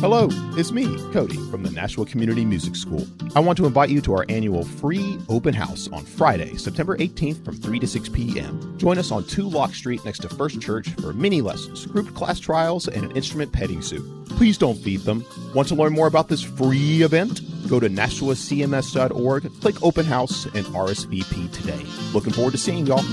Hello, it's me, Cody, from the Nashua Community Music School. I want to invite you to our annual free open house on Friday, September 18th from 3 to 6 p.m. Join us on 2 Lock Street next to First Church for mini lessons, group class trials, and an instrument petting suit. Please don't feed them. Want to learn more about this free event? Go to NashuaCMS.org, click Open House, and RSVP today. Looking forward to seeing y'all.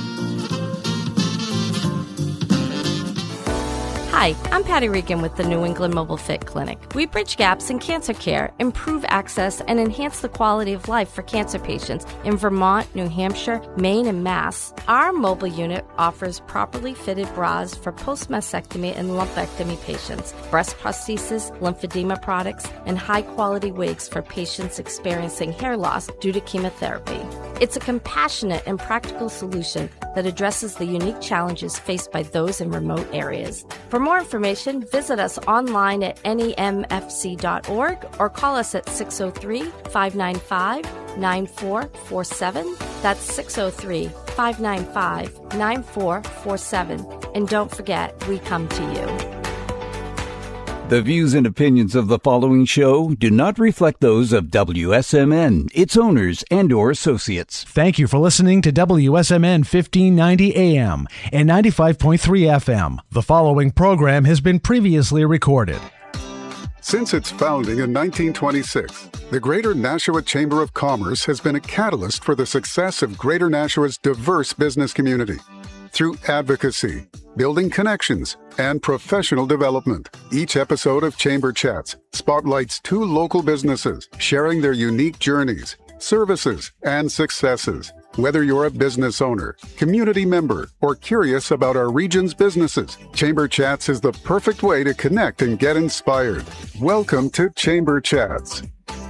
Hi, I'm Patty Regan with the New England Mobile Fit Clinic. We bridge gaps in cancer care, improve access, and enhance the quality of life for cancer patients in Vermont, New Hampshire, Maine, and Mass. Our mobile unit offers properly fitted bras for post-mastectomy and lumpectomy patients, breast prosthesis, lymphedema products, and high-quality wigs for patients experiencing hair loss due to chemotherapy. It's a compassionate and practical solution that addresses the unique challenges faced by those in remote areas. For more information, visit us online at nemfc.org or call us at 603-595-9447. That's 603-595-9447. And don't forget, we come to you. The views and opinions of the following show do not reflect those of WSMN, its owners, and/or associates. Thank you for listening to WSMN 1590 AM and 95.3 FM. The following program has been previously recorded. Since its founding in 1926, the Greater Nashua Chamber of Commerce has been a catalyst for the success of Greater Nashua's diverse business community. Through advocacy, building connections, and professional development, each episode of Chamber Chats spotlights 2 local businesses sharing their unique journeys, services, and successes. Whether you're a business owner, community member, or curious about our region's businesses, Chamber Chats is the perfect way to connect and get inspired. Welcome to Chamber Chats.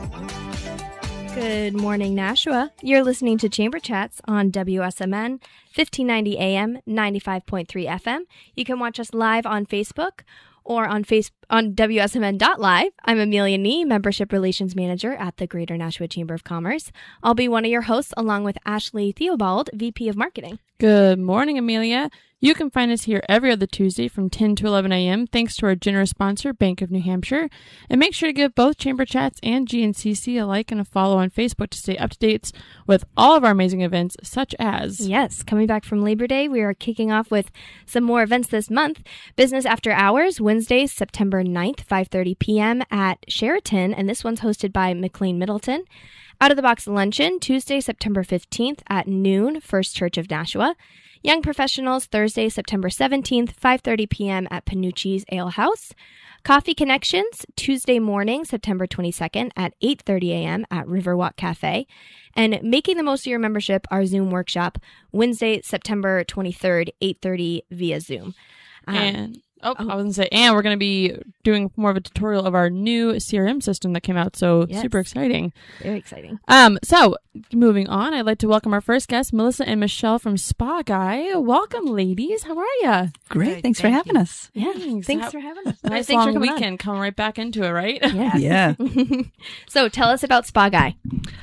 Good morning, Nashua. You're listening to Chamber Chats on WSMN 1590 AM, 95.3 FM. You can watch us live on Facebook or on WSMN.live. I'm Amelia Nee, Membership Relations Manager at the Greater Nashua Chamber of Commerce. I'll be one of your hosts along with Ashley Theobald, VP of Marketing. Good morning, Amelia. You can find us here every other Tuesday from 10 to 11 a.m. thanks to our generous sponsor, Bank of New Hampshire. And make sure to give both Chamber Chats and GNCC a like and a follow on Facebook to stay up to date with all of our amazing events, such as... Yes, coming back from Labor Day, we are kicking off with some more events this month. Business After Hours, Wednesday, September 9th, 5:30 p.m. at Sheraton, and this one's hosted by McLean Middleton. Out of the Box Luncheon, Tuesday, September 15th at noon, First Church of Nashua. Young Professionals, Thursday, September 17th, 5:30 p.m. at Panucci's Ale House. Coffee Connections, Tuesday morning, September 22nd at 8:30 a.m. at Riverwalk Cafe. And Making the Most of Your Membership, our Zoom workshop, Wednesday, September 23rd, 8:30 via Zoom. I was going to say, and we're going to be doing more of a tutorial of our new CRM system that came out, so yes. Super exciting. Very exciting. So, moving on, I'd like to welcome our first guests, Melissa and Michelle from Spa Guy. Welcome, ladies. How are you? Great. Thanks for having us. Yeah, thanks for having us. Nice Thanks long weekend. Come right back into it, right? Yeah. Yeah. So, tell us about Spa Guy.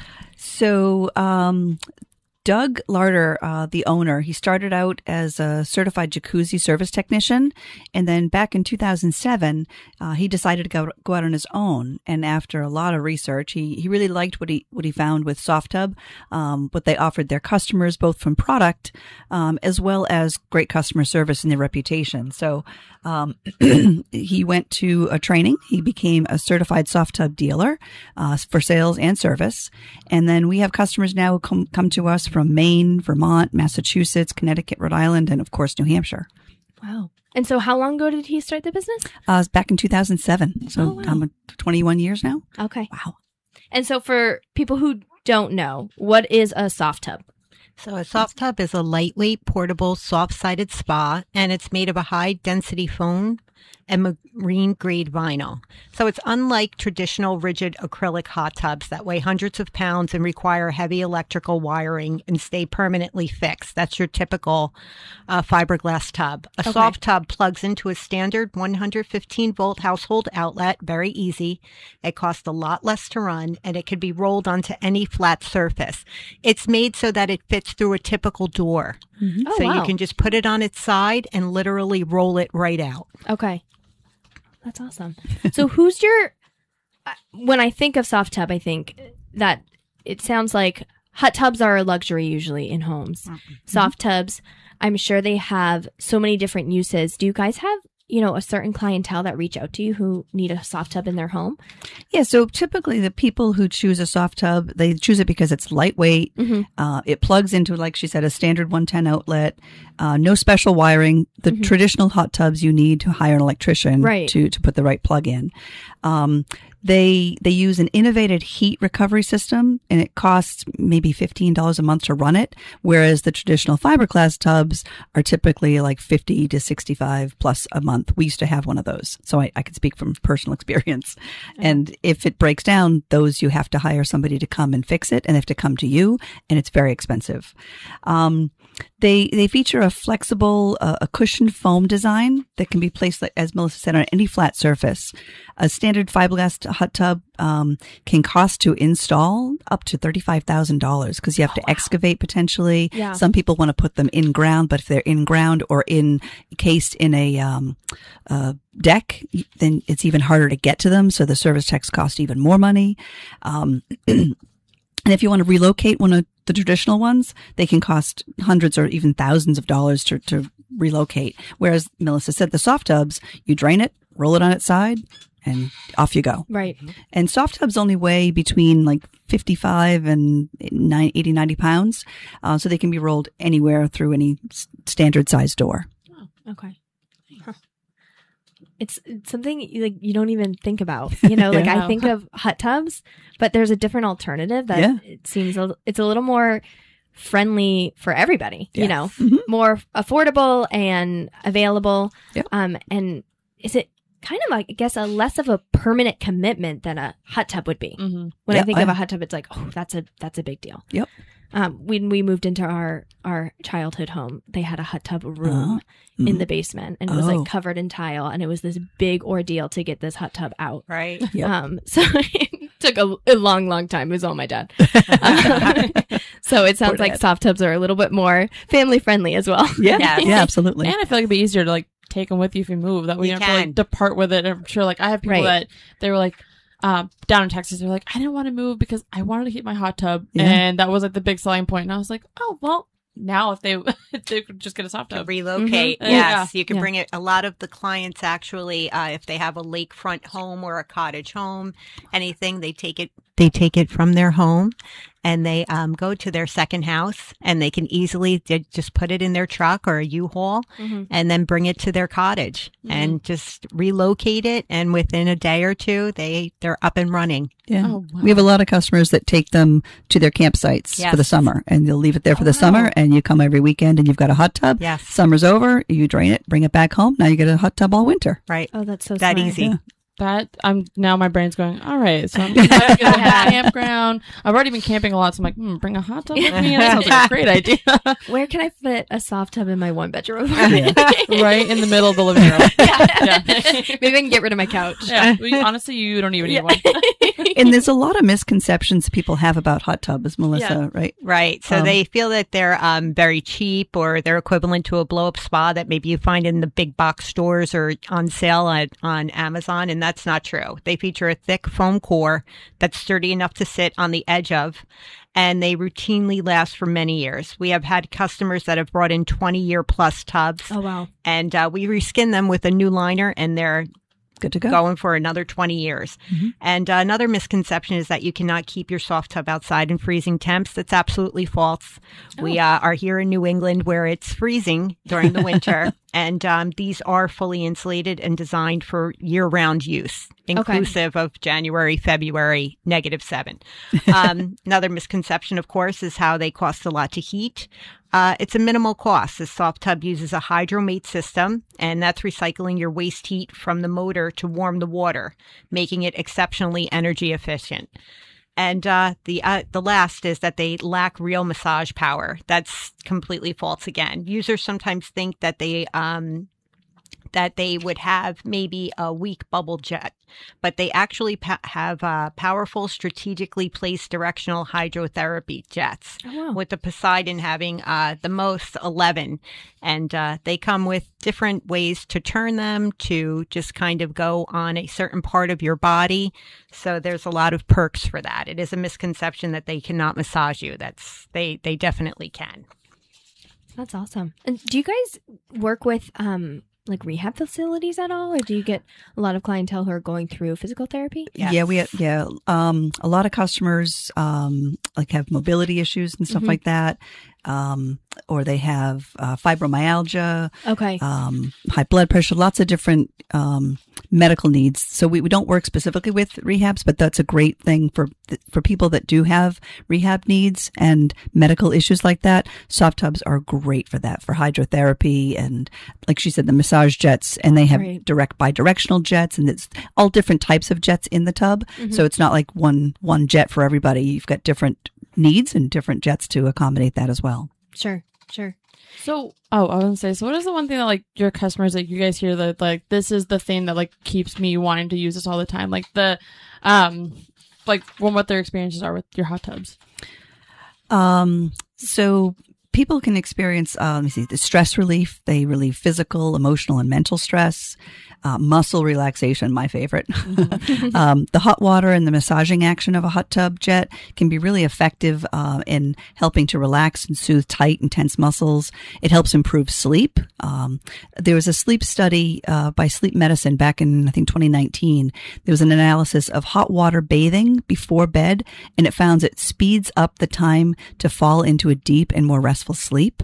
So, Doug Larder, the owner, he started out as a certified jacuzzi service technician, and then back in 2007, he decided to go out on his own. And after a lot of research, he really liked what he found with SoftTub, what they offered their customers, both from product as well as great customer service and their reputation. So he went to a training. He became a certified SoftTub dealer for sales and service, and then we have customers now who come to us from Maine, Vermont, Massachusetts, Connecticut, Rhode Island, and of course, New Hampshire. Wow. And so how long ago did he start the business? It was back in 2007. So wow. 21 years now. Okay. Wow. And so for people who don't know, what is a soft tub? So a soft tub is a lightweight, portable, soft-sided spa, and it's made of a high-density foam and marine-grade vinyl. So it's unlike traditional rigid acrylic hot tubs that weigh hundreds of pounds and require heavy electrical wiring and stay permanently fixed. That's your typical fiberglass tub. A soft tub plugs into a standard 115-volt household outlet, very easy. It costs a lot less to run, and it can be rolled onto any flat surface. It's made so that it fits through a typical door. Mm-hmm. So you can just put it on its side and literally roll it right out. Okay. That's awesome. So who's your, when I think of soft tub, I think that it sounds like hot tubs are a luxury usually in homes. Mm-hmm. Soft tubs, I'm sure they have so many different uses. Do you guys have, a certain clientele that reach out to you who need a soft tub in their home? Yeah. So typically the people who choose a soft tub, they choose it because it's lightweight. Mm-hmm. It plugs into, like she said, a standard 110 outlet, no special wiring. The traditional hot tubs, you need to hire an electrician to put the right plug in. They use an innovative heat recovery system, and it costs maybe $15 a month to run it, whereas the traditional fiberglass tubs are typically like $50 to $65 plus a month. We used to have one of those, so I can speak from personal experience. And if it breaks down, those you have to hire somebody to come and fix it, and they have to come to you, and it's very expensive. They feature a flexible, a cushioned foam design that can be placed, as Melissa said, on any flat surface. A standard fiberglass hot tub can cost to install up to $35,000 because you have to excavate potentially. Yeah. Some people want to put them in ground, but if they're in ground or encased in a deck, then it's even harder to get to them. So the service techs cost even more money. And if you want to relocate one of the traditional ones, they can cost hundreds or even thousands of dollars to relocate. Whereas Melissa said the soft tubs, you drain it, roll it on its side, and off you go. Right. And soft tubs only weigh between like 55 and 80, 90 pounds. So they can be rolled anywhere through any standard size door. Oh, okay. Huh. It's something you don't even think about, I think of hot tubs, but there's a different alternative that it seems it's a little more friendly for everybody, more affordable and available. Yep. And is it kind of, I guess, a less of a permanent commitment than a hot tub would be. Mm-hmm. When I think of a hot tub, it's like, oh, that's a big deal. Yep. When we moved into our childhood home, they had a hot tub room in the basement, and it was like covered in tile, and it was this big ordeal to get this hot tub out. Right. Yep. So it took a long, long time. It was all my dad. So it sounds like soft tubs are a little bit more family friendly as well. Yeah. Yeah, absolutely. And I feel like it'd be easier to take them with you if you move. That way you don't have to depart with it. I'm sure I have people that they were like, down in Texas, they're like, I didn't want to move because I wanted to keep my hot tub. Yeah. And that was the big selling point. And I was like, oh, well, now if they could just get a soft tub. Relocate. Mm-hmm. Yes. You can bring it. A lot of the clients actually, if they have a lakefront home or a cottage home, anything, they take it from their home and they go to their second house, and they can easily just put it in their truck or a U-Haul and then bring it to their cottage and just relocate it. And within a day or two, they're up and running. Yeah. Oh, wow. We have a lot of customers that take them to their campsites for the summer, and they'll leave it there for the summer, and you come every weekend and you've got a hot tub. Yes. Summer's over, you drain it, bring it back home. Now you get a hot tub all winter. Right. Oh, that's so that smart. Easy. Yeah. That now my brain's going, all right, so I'm going to get a campground. I've already been camping a lot, so I'm like, bring a hot tub with me. That sounds like a great idea. Where can I fit a soft tub in my 1-bedroom apartment? Right in the middle of the living room. Yeah. Maybe I can get rid of my couch. Yeah. Honestly, you don't even need one. And there's a lot of misconceptions people have about hot tubs, Melissa, right? Right. So they feel that they're very cheap, or they're equivalent to a blow-up spa that maybe you find in the big box stores or on sale on Amazon, and that's not true. They feature a thick foam core that's sturdy enough to sit on the edge of, and they routinely last for many years. We have had customers that have brought in 20-year plus tubs. Oh, wow. And we reskin them with a new liner, and they're good to go. Going for another 20 years. Mm-hmm. And another misconception is that you cannot keep your soft tub outside in freezing temps. That's absolutely false. Oh. We are here in New England where it's freezing during the winter. And these are fully insulated and designed for year-round use, inclusive of January, February, -7. Another misconception, of course, is how they cost a lot to heat. It's a minimal cost. The soft tub uses a hydromate system, and that's recycling your waste heat from the motor to warm the water, making it exceptionally energy efficient. And the last is that they lack real massage power. That's completely false again. Users sometimes think that they that they would have maybe a weak bubble jet, but they actually have powerful, strategically placed directional hydrotherapy jets, with the Poseidon having the most 11. And they come with different ways to turn them to just kind of go on a certain part of your body. So there's a lot of perks for that. It is a misconception that they cannot massage you. They definitely can. That's awesome. And do you guys work with like rehab facilities at all, or do you get a lot of clientele who are going through physical therapy? Yes. Yeah, a lot of customers like have mobility issues and stuff like that, or they have fibromyalgia, high blood pressure, lots of different medical needs. So we don't work specifically with rehabs, but that's a great thing for people that do have rehab needs and medical issues like that. Soft tubs are great for that, for hydrotherapy, and like she said, the massage jets, and they have direct bidirectional jets, and it's all different types of jets in the tub. So it's not like one jet for everybody. You've got different needs and different jets to accommodate that as well. Sure. So, I was gonna say, so what is the one thing that like your customers, like you guys hear that like this is the thing that like keeps me wanting to use this all the time, like the like what their experiences are with your hot tubs? So people can experience, the stress relief. They relieve physical, emotional, and mental stress. Muscle relaxation, my favorite. The hot water and the massaging action of a hot tub jet can be really effective in helping to relax and soothe tight and tense muscles. It helps improve sleep. There was a sleep study by Sleep Medicine back in, I think, 2019. There was an analysis of hot water bathing before bed, and it found it speeds up the time to fall into a deep and more restful sleep.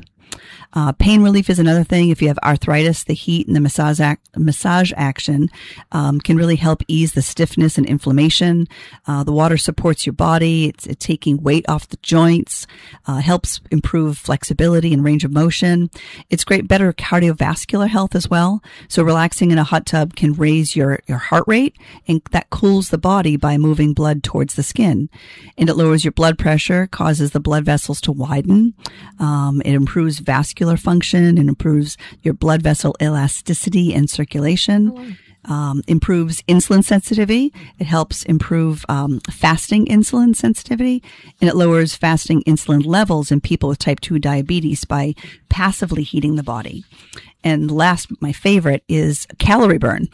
Pain relief is another thing. If you have arthritis, the heat and the massage action can really help ease the stiffness and inflammation. The water supports your body. It's taking weight off the joints, helps improve flexibility and range of motion. It's better cardiovascular health as well. So relaxing in a hot tub can raise your heart rate, and that cools the body by moving blood towards the skin. And it lowers your blood pressure, causes the blood vessels to widen. It improves vascular function and improves your blood vessel elasticity and circulation. Improves insulin sensitivity. It helps improve fasting insulin sensitivity, and it lowers fasting insulin levels in people with type 2 diabetes by passively heating the body. And last, my favorite is calorie burn.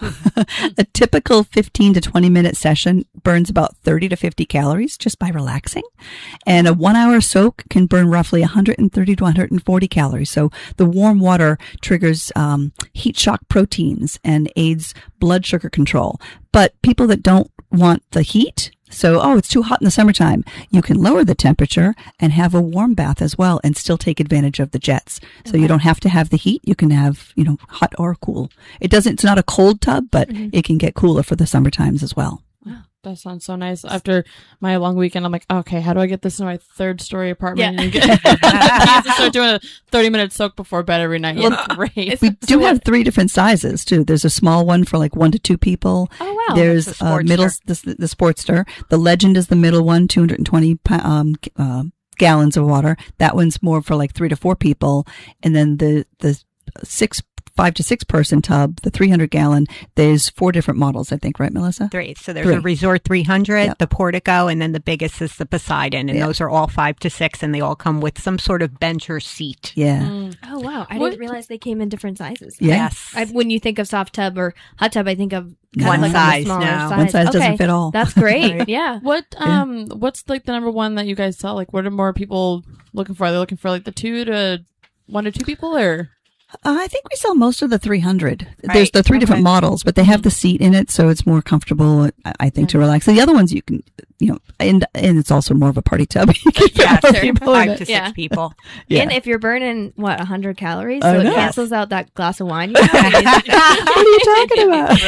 A typical 15 to 20 minute session burns about 30 to 50 calories just by relaxing. And a 1 hour soak can burn roughly 130 to 140 calories. So the warm water triggers heat shock proteins and aids blood sugar control. But people that don't want the heat, so, it's too hot in the summertime, you can lower the temperature and have a warm bath as well and still take advantage of the jets. So you don't have to have the heat. You can have, hot or cool. It's not a cold tub, but it can get cooler for the summer times as well. Wow, that sounds so nice. After my long weekend, I'm like, okay, how do I get this in my 3rd-story apartment? Yeah. And start doing a 30-minute soak before bed every night. Well, great. We do have 3 different sizes too. There's a small one for like 1 to 2 people. Oh wow! There's middle, the Sportster. The Legend is the middle one, 220 gallons of water. That one's more for like 3 to 4 people. And then the 5 to 6 person tub, the 300 gallon, there's 4 different models, I think, right, Melissa? 3. So there's a Resort 300, the Portico, and then the biggest is the Poseidon. And those are all 5 to 6, and they all come with some sort of bench or seat. Yeah. Oh, wow. I didn't realize they came in different sizes. Yeah. Yes. When you think of soft tub or hot tub, I think of one like size. No. Size. One size doesn't fit all. That's great. Yeah. What's like the number one that you guys sell? Like, what are more people looking for? Are they looking for like the 1 to 2 people, or? I think we sell most of the 300. Right. There's the 3 different models, but they have the seat in it, so it's more comfortable, I think, to relax. And the other ones you can, and it's also more of a party tub. Yeah, 5 to 6 people. Yeah. And if you're burning, 100 calories, so it cancels out that glass of wine you have. What are you talking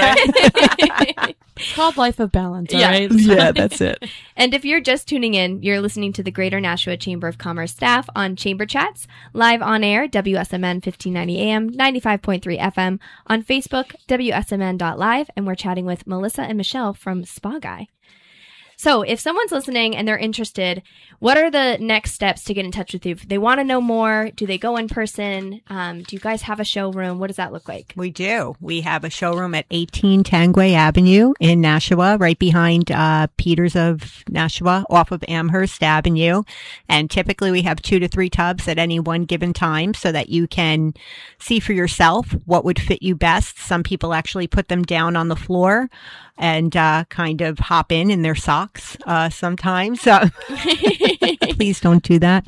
about? It's called Life of Balance, all right? Yeah, that's it. And if you're just tuning in, you're listening to the Greater Nashua Chamber of Commerce staff on Chamber Chats, live on air, WSMN 1590 AM, 95.3 FM, on Facebook, WSMN.live, and we're chatting with Melissa and Michelle from Spa Guy. So if someone's listening and they're interested, what are the next steps to get in touch with you? If they want to know more, do they go in person? Do you guys have a showroom? What does that look like? We do. We have a showroom at 18 Tangway Avenue in Nashua, right behind Peters of Nashua, off of Amherst Avenue. And typically we have 2 to 3 tubs at any one given time so that you can see for yourself what would fit you best. Some people actually put them down on the floor and kind of hop in their socks sometimes. Please don't do that.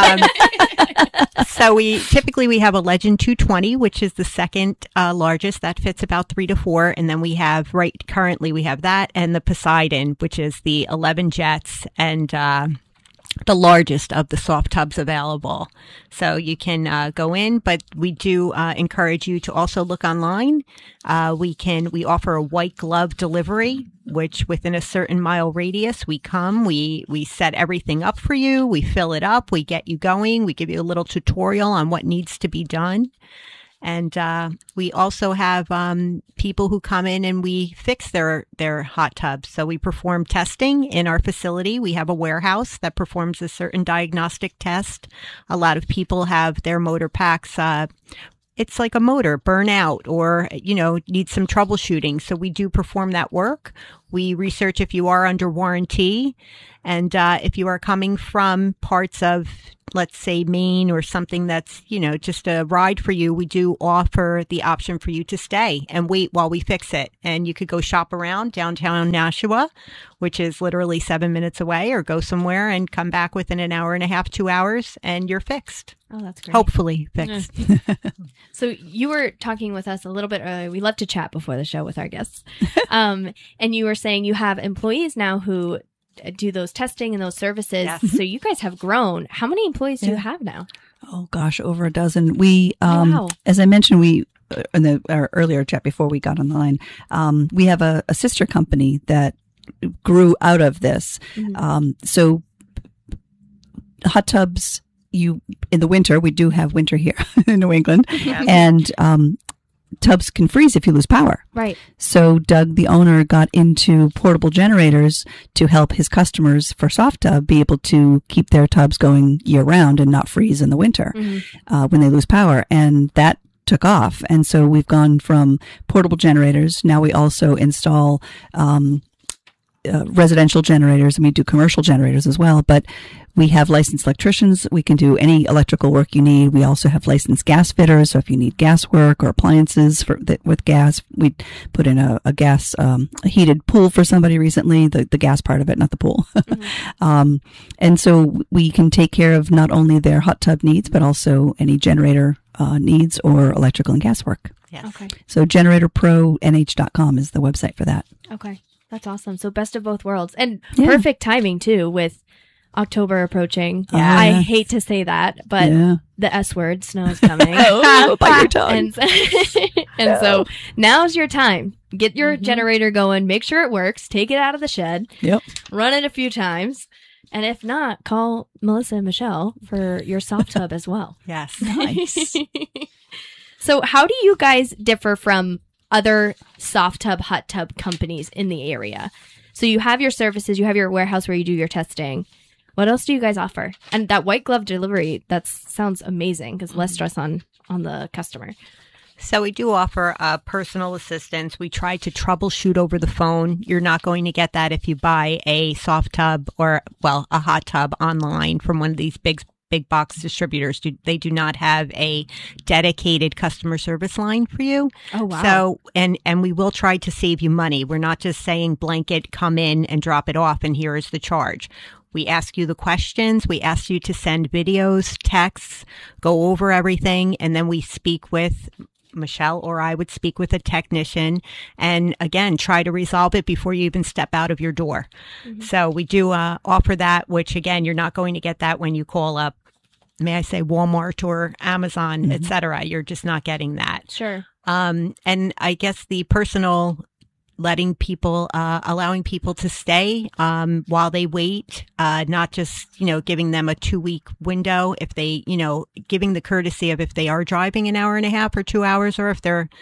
So we have a Legend 220, which is the second largest. That fits about 3 to 4. And then we have currently we have that and the Poseidon, which is the 11 jets and the largest of the soft tubs available. So you can go in, but we do encourage you to also look online. We offer a white glove delivery, which within a certain mile radius, we set everything up for you. We fill it up. We get you going. We give you a little tutorial on what needs to be done. And we also have people who come in and we fix their hot tubs. So we perform testing in our facility. We have a warehouse that performs a certain diagnostic test. A lot of people have their motor packs. It's like a motor burn out or, need some troubleshooting. So we do perform that work. We research if you are under warranty and if you are coming from parts of, let's say, Maine or something that's, just a ride for you, we do offer the option for you to stay and wait while we fix it. And you could go shop around downtown Nashua, which is literally 7 minutes away, or go somewhere and come back within an hour and a half, 2 hours, and you're fixed. Oh, that's great. Hopefully fixed. So you were talking with us a little bit earlier. We love to chat before the show with our guests. And you were saying you have employees now who do those testing and those services. Yes. So you guys have grown. How many employees do you have now? Oh gosh, over a dozen. We, wow. As I mentioned, in our earlier chat before we got on the line, we have a sister company that grew out of this. Mm-hmm. So hot tubs, in the winter, we do have winter here in New England, yes. And tubs can freeze if you lose power. Right. So Doug, the owner, got into portable generators to help his customers for soft tub be able to keep their tubs going year round and not freeze in the winter when they lose power. And that took off. And so we've gone from portable generators. Now we also install residential generators, and we do commercial generators as well. But we have licensed electricians. We can do any electrical work you need. We also have licensed gas fitters. So if you need gas work or appliances with gas, we put in a gas, a heated pool for somebody recently, the gas part of it, not the pool. Mm-hmm. And so we can take care of not only their hot tub needs, but also any generator needs or electrical and gas work. Yes. Okay. So generatorpronh.com is the website for that. Okay. That's awesome. So best of both worlds, and perfect timing too with October approaching. Yeah. I hate to say that, but the S word, snow is coming. Bite your tongue. And so now's your time. Get your generator going. Make sure it works. Take it out of the shed. Yep. Run it a few times. And if not, call Melissa and Michelle for your soft tub as well. Yes. Nice. So how do you guys differ from other soft tub, hot tub companies in the area? So you have your services, you have your warehouse where you do your testing. What else do you guys offer? And that white glove delivery, that sounds amazing because less stress on the customer. So we do offer personal assistance. We try to troubleshoot over the phone. You're not going to get that if you buy a soft tub or, a hot tub online from one of these big box distributors. They do not have a dedicated customer service line for you. Oh, wow. So, and we will try to save you money. We're not just saying blanket, come in and drop it off and here is the charge. We ask you the questions. We ask you to send videos, texts, go over everything. And then we speak with Michelle, or I would speak with a technician, and again, try to resolve it before you even step out of your door. Mm-hmm. So we do offer that, which again, you're not going to get that when you call up, may I say, Walmart or Amazon, et cetera. You're just not getting that. Sure. And I guess the personal allowing people to stay while they wait, not just, giving them a 2-week window if they, giving the courtesy of if they are driving an hour and a half or 2 hours, or if they're,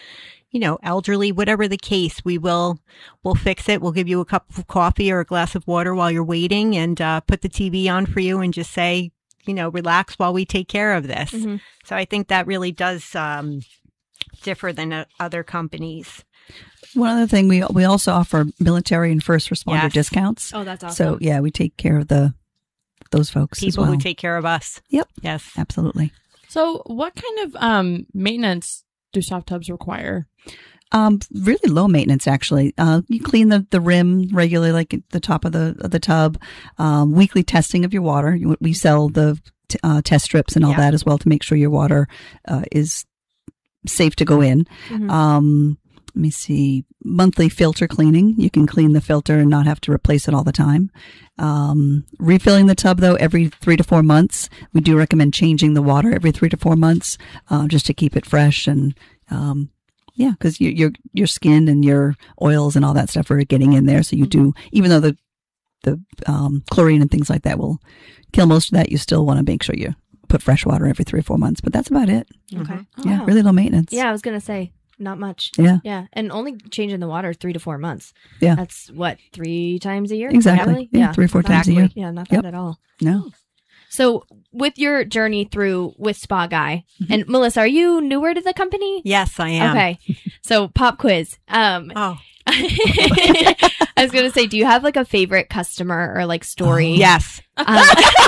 elderly, whatever the case, we'll fix it. We'll give you a cup of coffee or a glass of water while you're waiting and put the TV on for you and just say, relax while we take care of this. Mm-hmm. So I think that really does differ than other companies. One other thing, we also offer military and first responder discounts. Oh, that's awesome. So yeah, we take care of those folks People as well. who take care of us. Yep. Yes. Absolutely. So what kind of maintenance do soft tubs require? Really low maintenance, actually. You clean the rim regularly, like at the top of the tub. Weekly testing of your water. We sell the test strips and all that as well to make sure your water is safe to go in. Mm-hmm. Let me see. Monthly filter cleaning. You can clean the filter and not have to replace it all the time. Refilling the tub, though, every 3 to 4 months. We do recommend changing the water every 3 to 4 months, just to keep it fresh and, because your skin and your oils and all that stuff are getting in there. So you do, even though the chlorine and things like that will kill most of that, you still want to make sure you put fresh water every 3 or 4 months. But that's about it. Okay. Yeah, really low maintenance. Yeah, I was gonna say not much. Yeah. Yeah, and only changing the water 3 to 4 months. Yeah. That's what 3 times a year. Exactly. Really? Yeah, 3 or 4 times a year. Yeah, not bad at all. No. So, with your journey through with Spa Guy, and Melissa, are you newer to the company? Yes, I am. Okay. So, pop quiz. Oh. I was going to say, do you have like a favorite customer or like story? Yes. Wow.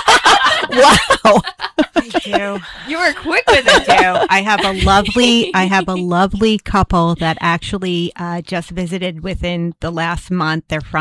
I do. You were quick with it. I have a lovely couple that actually just visited within the last month. They're from